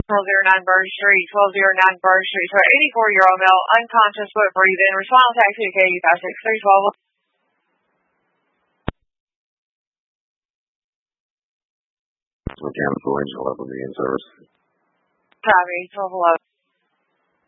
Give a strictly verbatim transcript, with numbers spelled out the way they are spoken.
twelve oh nine Burr Street, twelve oh nine Burr Street. For eighty-four-year-old male, unconscious but breathing. Respond taxi to K D five six three twelve. Mechanical engine eleven, the in service. Copy, twelve eleven.